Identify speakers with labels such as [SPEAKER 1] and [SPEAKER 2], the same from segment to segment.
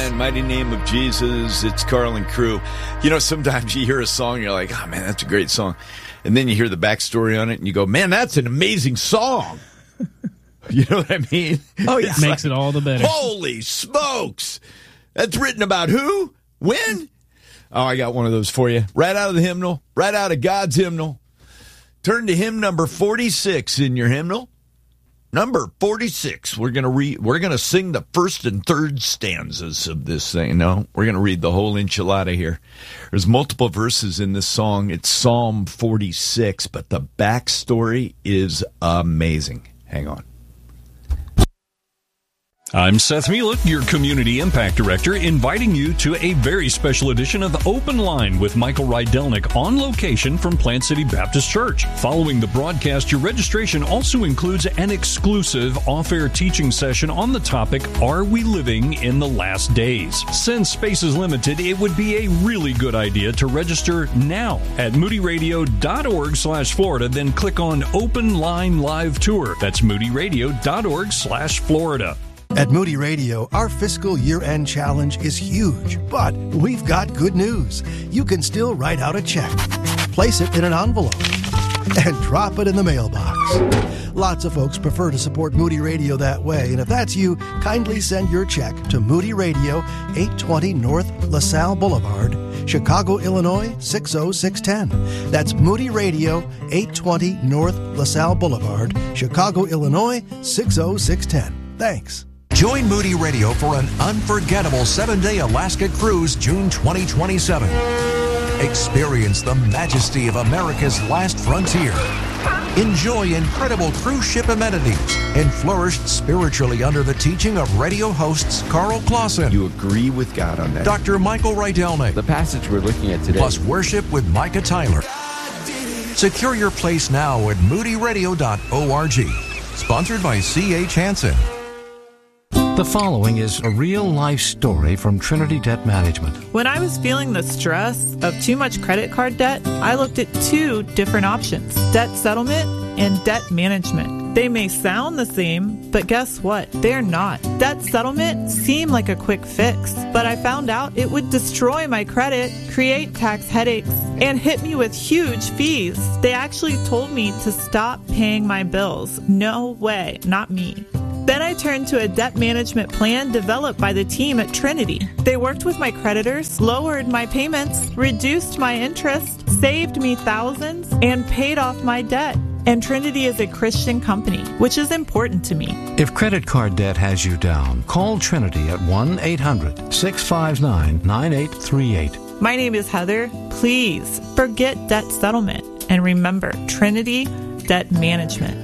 [SPEAKER 1] Amen. Mighty name of Jesus. It's Carl and Crew. You know, sometimes you hear a song, you're like, oh, man, that's a great song. And then you hear the backstory on it, and you go, man, that's an amazing song. You know what I mean?
[SPEAKER 2] Oh, yeah.
[SPEAKER 3] It makes it all the better.
[SPEAKER 1] Holy smokes. That's written about who? When? Oh, I got one of those for you. Right out of the hymnal. Right out of God's hymnal. Turn to hymn number 46 in your hymnal. Number 46. We're gonna sing the first and third stanzas of this thing. No, we're gonna read the whole enchilada here. There's multiple verses in this song. It's Psalm 46, but the backstory is amazing. Hang on.
[SPEAKER 4] I'm Seth Mielek, your Community Impact Director, inviting you to a very special edition of Open Line with Michael Rydelnik on location from Plant City Baptist Church. Following the broadcast, your registration also includes an exclusive off-air teaching session on the topic, Are We Living in the Last Days? Since space is limited, it would be a really good idea to register now at moodyradio.org/Florida, then click on Open Line Live Tour. That's moodyradio.org/Florida.
[SPEAKER 5] At Moody Radio, our fiscal year-end challenge is huge, but we've got good news. You can still write out a check, place it in an envelope, and drop it in the mailbox. Lots of folks prefer to support Moody Radio that way, and if that's you, kindly send your check to Moody Radio, 820 North LaSalle Boulevard, Chicago, Illinois, 60610. That's Moody Radio, 820 North LaSalle Boulevard, Chicago, Illinois, 60610. Thanks.
[SPEAKER 6] Join Moody Radio for an unforgettable 7-day Alaska cruise June 2027. Experience the majesty of America's last frontier. Enjoy incredible cruise ship amenities and flourish spiritually under the teaching of radio hosts Carl Clausen.
[SPEAKER 1] You agree with God on that?
[SPEAKER 6] Dr. Michael Rydelnik.
[SPEAKER 7] The passage we're looking at today.
[SPEAKER 6] Plus worship with Micah Tyler. Secure your place now at moodyradio.org. Sponsored by C.H. Hansen.
[SPEAKER 8] The following is a real-life story from Trinity Debt Management.
[SPEAKER 2] When I was feeling the stress of too much credit card debt, I looked at two different options, debt settlement and debt management. They may sound the same, but guess what? They're not. Debt settlement seemed like a quick fix, but I found out it would destroy my credit, create tax headaches, and hit me with huge fees. They actually told me to stop paying my bills. No way, not me. Then I turned to a debt management plan developed by the team at Trinity. They worked with my creditors, lowered my payments, reduced my interest, saved me thousands, and paid off my debt. And Trinity is a Christian company, which is important to me.
[SPEAKER 8] If credit card debt has you down, call Trinity at 1-800-659-9838.
[SPEAKER 2] My name is Heather. Please forget debt settlement and remember Trinity Debt Management.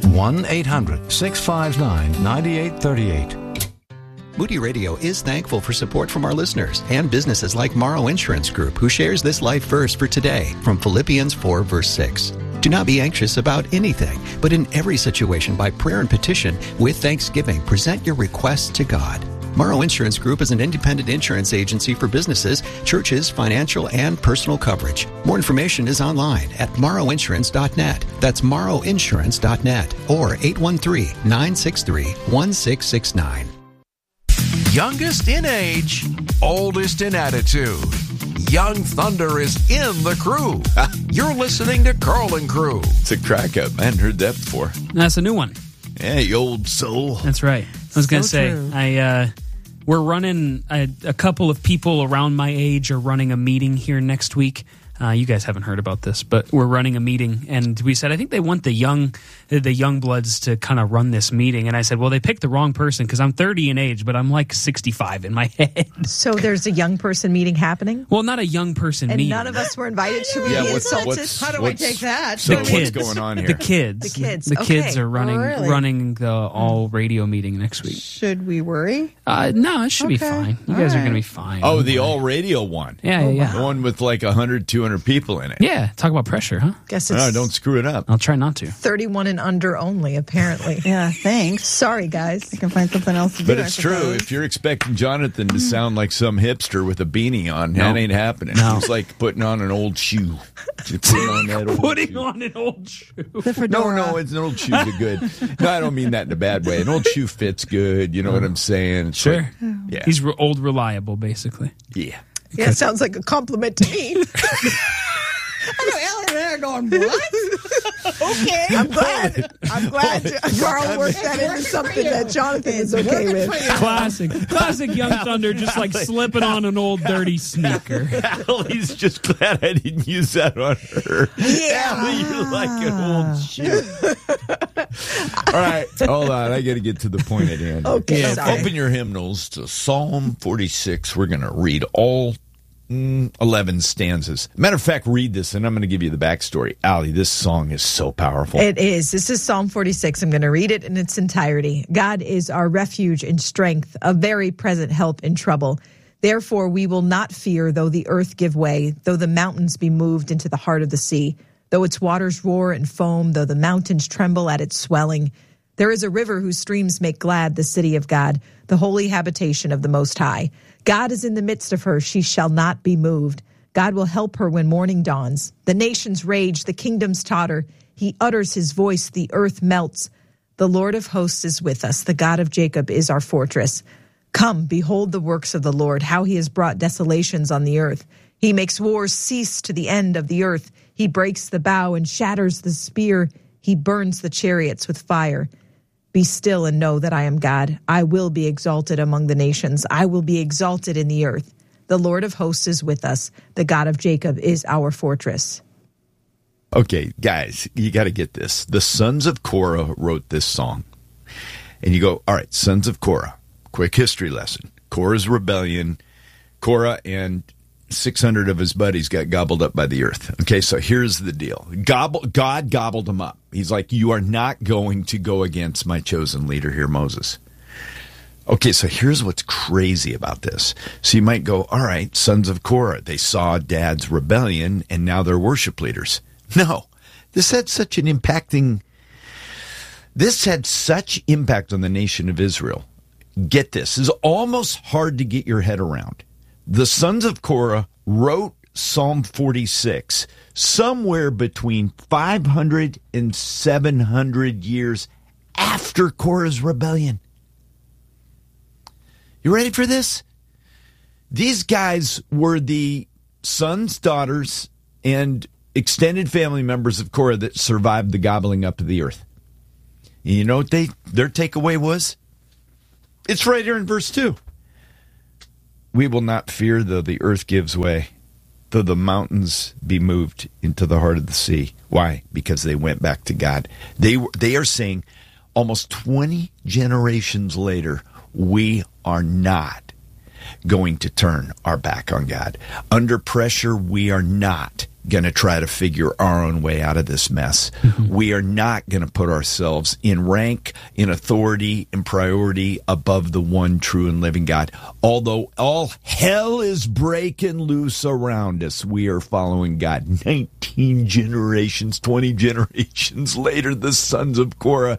[SPEAKER 8] 1-800-659-9838.
[SPEAKER 9] Moody Radio is thankful for support from our listeners and businesses like Morrow Insurance Group, who shares this life verse for today from Philippians 4, verse 6. Do not be anxious about anything, but in every situation by prayer and petition, with thanksgiving, present your requests to God. Morrow Insurance Group is an independent insurance agency for businesses, churches, financial, and personal coverage. More information is online at morrowinsurance.net. That's morrowinsurance.net or 813-963-1669.
[SPEAKER 6] Youngest in age, oldest in attitude. Young Thunder is in the crew. You're listening to Carl and Crew.
[SPEAKER 1] It's a crack up. I hadn't heard that before.
[SPEAKER 3] That's a new one.
[SPEAKER 1] Yeah, you old soul.
[SPEAKER 3] That's right. I was going to say, we're running, a couple of people around my age are running a meeting here next week. You guys haven't heard about this, but we're running a meeting, and we said, I think they want the young bloods to kind of run this meeting. And I said, well, they picked the wrong person because I'm 30 in age, but I'm like 65 in my head.
[SPEAKER 10] So there's a young person meeting happening?
[SPEAKER 3] Well, not a young person
[SPEAKER 10] and
[SPEAKER 3] meeting.
[SPEAKER 10] And none of us were invited. Should we be insulted? How do I take that?
[SPEAKER 1] So what's going on here?
[SPEAKER 3] The kids.
[SPEAKER 10] The
[SPEAKER 3] kids are running the all radio meeting next week.
[SPEAKER 10] Should we worry?
[SPEAKER 3] No, it should be fine. You guys are going to be fine.
[SPEAKER 1] Oh, the all radio one.
[SPEAKER 3] Yeah.
[SPEAKER 1] The one with like 100, 200 200 people in it.
[SPEAKER 3] Yeah, talk about pressure, huh?
[SPEAKER 10] Guess it's
[SPEAKER 1] No, don't screw it up.
[SPEAKER 3] I'll try not to.
[SPEAKER 10] 31 and under only, apparently.
[SPEAKER 7] Yeah, thanks.
[SPEAKER 10] Sorry, guys.
[SPEAKER 7] I can find something else to do.
[SPEAKER 1] But it's true. If you're expecting Jonathan to sound like some hipster with a beanie on, that ain't happening.
[SPEAKER 3] No.
[SPEAKER 1] He's like putting on an old shoe. Putting on that old
[SPEAKER 3] Putting
[SPEAKER 1] shoe.
[SPEAKER 3] on an old shoe.
[SPEAKER 7] The fedora.
[SPEAKER 1] No, it's an old shoes are good. No, I don't mean that in a bad way. An old shoe fits good. You know what I'm saying? It's
[SPEAKER 3] Sure.
[SPEAKER 1] like- yeah.
[SPEAKER 3] He's old reliable, basically.
[SPEAKER 1] Yeah.
[SPEAKER 10] Yeah, it sounds like a compliment to me. I know Allie there going, what? Okay. I'm glad Carl worked that into something that Jonathan is okay with.
[SPEAKER 3] Classic Young Thunder, just like slipping on an old dirty sneaker.
[SPEAKER 1] Allie's just glad I didn't use that on her.
[SPEAKER 10] Yeah.
[SPEAKER 1] Allie, you like an old shoe. All right, hold on. I got to get to the point at hand.
[SPEAKER 10] Okay, sorry.
[SPEAKER 1] Open your hymnals to Psalm 46. We're going to read all 11 stanzas. Matter of fact, read this, and I'm going to give you the backstory. Allie, this song is so powerful.
[SPEAKER 10] It is. This is Psalm 46. I'm going to read it in its entirety. God is our refuge and strength, a very present help in trouble. Therefore, we will not fear, though the earth give way, though the mountains be moved into the heart of the sea, though its waters roar and foam, though the mountains tremble at its swelling. There is a river whose streams make glad the city of God, the holy habitation of the Most High. God is in the midst of her. She shall not be moved. God will help her when morning dawns. The nations rage, the kingdoms totter. He utters his voice, the earth melts. The Lord of hosts is with us. The God of Jacob is our fortress. Come, behold the works of the Lord, how he has brought desolations on the earth. He makes wars cease to the end of the earth. He breaks the bow and shatters the spear. He burns the chariots with fire. Be still and know that I am God. I will be exalted among the nations. I will be exalted in the earth. The Lord of hosts is with us. The God of Jacob is our fortress.
[SPEAKER 1] Okay, guys, you got to get this. The sons of Korah wrote this song. And you go, all right, sons of Korah. Quick history lesson. Korah's rebellion. Korah and 600 of his buddies got gobbled up by the earth. Okay, so here's the deal. God gobbled them up. He's like, you are not going to go against my chosen leader here, Moses. Okay, so here's what's crazy about this. So you might go, all right, sons of Korah, they saw dad's rebellion, and now they're worship leaders. No, this had such impact on the nation of Israel. Get this. This is almost hard to get your head around. The sons of Korah wrote Psalm 46 somewhere between 500 and 700 years after Korah's rebellion. You ready for this? These guys were the sons, daughters, and extended family members of Korah that survived the gobbling up of the earth. And you know what their takeaway was? It's right here in verse 2. We will not fear though the earth gives way, though the mountains be moved into the heart of the sea. Why? Because they went back to God. They are saying almost 20 generations later, we are not going to turn our back on God. Under pressure, we are not going to try to figure our own way out of this mess. Mm-hmm. We are not going to put ourselves in rank, in authority, in priority above the one true and living God. Although all hell is breaking loose around us, we are following God. 19 generations, 20 generations later, the sons of Korah.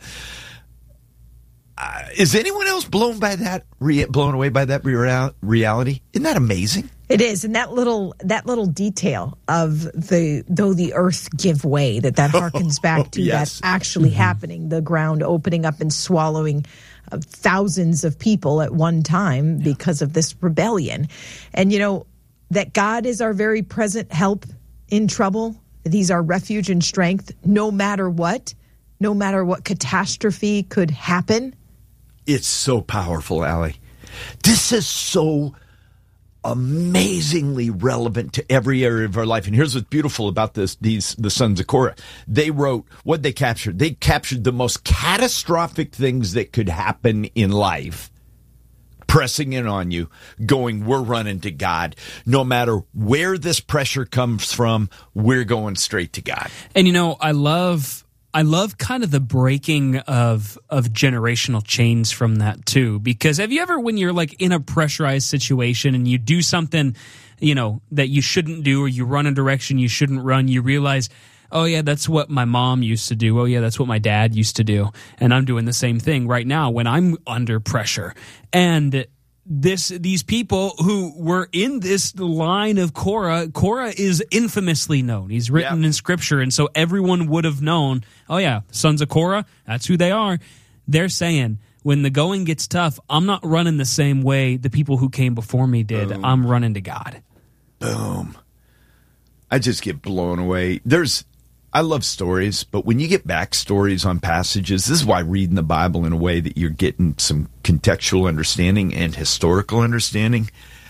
[SPEAKER 1] Is anyone else blown away by that reality? Isn't that amazing?
[SPEAKER 10] It is, and that little detail of though the earth give way, that harkens back to
[SPEAKER 1] yes.
[SPEAKER 10] that actually happening, the ground opening up and swallowing thousands of people at one time because of this rebellion. And you know that God is our very present help in trouble, that he's our refuge and strength, no matter what catastrophe could happen.
[SPEAKER 1] It's so powerful, Allie. This is so amazingly relevant to every area of our life. And here's what's beautiful about the sons of Korah. They wrote what they captured. They captured the most catastrophic things that could happen in life, pressing in on you, going, we're running to God. No matter where this pressure comes from, we're going straight to God.
[SPEAKER 3] And, you know, I love kind of the breaking of generational chains from that too, because have you ever, when you're like in a pressurized situation and you do something that you shouldn't do, or you run a direction you shouldn't run, you realize, oh yeah, that's what my mom used to do. Oh yeah, that's what my dad used to do. And I'm doing the same thing right now when I'm under pressure. And these people who were in this line of Korah is infamously known. He's written in Scripture, and so everyone would have known, oh yeah, sons of Korah, that's who they are. They're saying, when the going gets tough, I'm not running the same way the people who came before me did.
[SPEAKER 1] Boom.
[SPEAKER 3] I'm running to God.
[SPEAKER 1] Boom. I just get blown away. I love stories, but when you get backstories on passages, this is why reading the Bible in a way that you're getting some contextual understanding and historical understanding,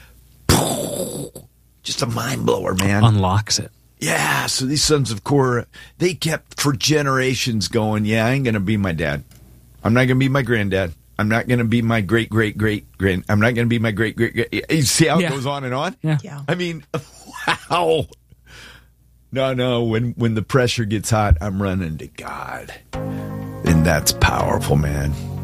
[SPEAKER 1] just a mind blower, man.
[SPEAKER 3] Unlocks it.
[SPEAKER 1] Yeah, so these sons of Korah, they kept for generations going, I ain't going to be my dad. I'm not going to be my granddad. I'm not going to be my great-great-great-grand. I'm not going to be my great-great-great. You see how it goes on and on?
[SPEAKER 3] Yeah.
[SPEAKER 1] I mean, wow. No, when the pressure gets hot, I'm running to God. And that's powerful, man.